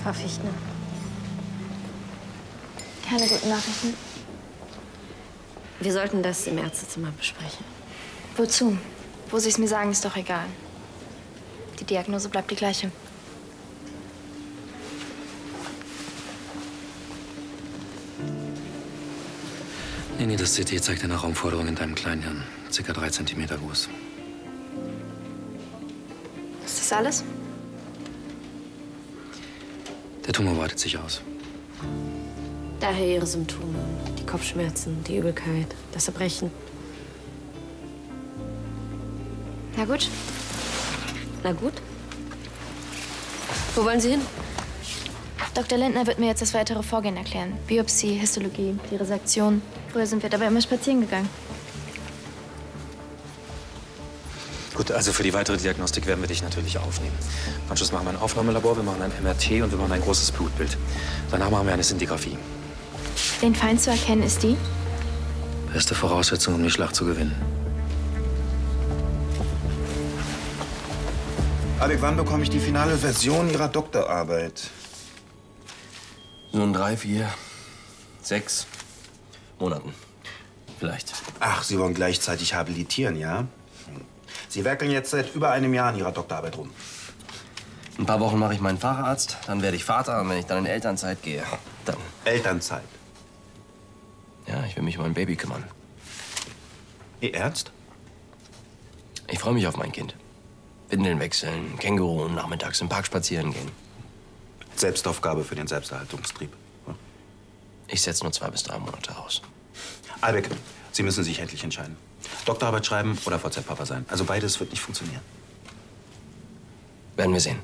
Frau Fichtner. Keine guten Nachrichten. Wir sollten das im Ärztezimmer besprechen. Wozu? Wo Sie es mir sagen, ist doch egal. Die Diagnose bleibt die gleiche. Nee, das CT zeigt eine Raumforderung in deinem Kleinhirn. Circa 3 Zentimeter groß. Ist das alles? Der Tumor weitet sich aus. Daher Ihre Symptome. Die Kopfschmerzen, die Übelkeit, das Erbrechen. Na gut. Na gut. Wo wollen Sie hin? Dr. Lindner wird mir jetzt das weitere Vorgehen erklären. Biopsie, Histologie, die Resektion. Früher sind wir dabei immer spazieren gegangen. Gut, also für die weitere Diagnostik werden wir dich natürlich aufnehmen. Im Anschluss machen wir ein Aufnahmelabor, wir machen ein MRT und wir machen ein großes Blutbild. Danach machen wir eine Sintigraphie. Den Feind zu erkennen ist die? Beste Voraussetzung, um die Schlacht zu gewinnen. Alec, wann bekomme ich die finale Version Ihrer Doktorarbeit? So in 3, 4, 6 Monaten. Vielleicht. Ach, Sie wollen gleichzeitig habilitieren, ja? Sie werkeln jetzt seit über einem Jahr an Ihrer Doktorarbeit rum. In ein paar Wochen mache ich meinen Facharzt, dann werde ich Vater und wenn ich dann in Elternzeit gehe, dann... Elternzeit? Ja, ich will mich um mein Baby kümmern. Ihr Ernst? Ich freue mich auf mein Kind. Windeln wechseln, Känguru und nachmittags im Park spazieren gehen. Selbstaufgabe für den Selbsterhaltungstrieb. Hm? Ich setze nur 2 bis 3 Monate aus. Albeck, Sie müssen sich endlich entscheiden. Doktorarbeit schreiben oder VZ-Papa sein. Also beides wird nicht funktionieren. Werden wir sehen.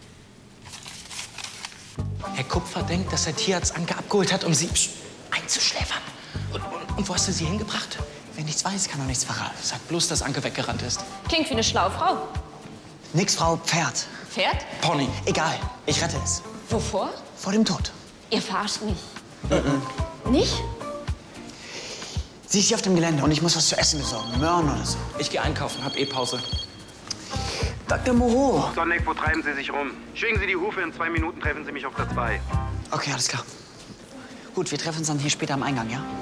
Herr Kupfer denkt, dass der Tierarzt Anke abgeholt hat, um sie einzuschläfern. Und wo hast du sie hingebracht? Wer nichts weiß, kann doch nichts verraten. Sag bloß, dass Anke weggerannt ist. Klingt wie eine schlaue Frau. Nix, Frau, Pferd. Pferd? Pony. Egal, ich rette es. Wovor? Vor dem Tod. Ihr verarscht mich. Nicht? Sie ist hier auf dem Gelände und ich muss was zu essen besorgen. Möhren oder so. Ich gehe einkaufen, hab Pause. Dr. Moreau. Sonic, wo treiben Sie sich rum? Schwingen Sie die Hufe, in 2 Minuten treffen Sie mich auf der 2. Okay, alles klar. Gut, wir treffen uns dann hier später am Eingang, ja?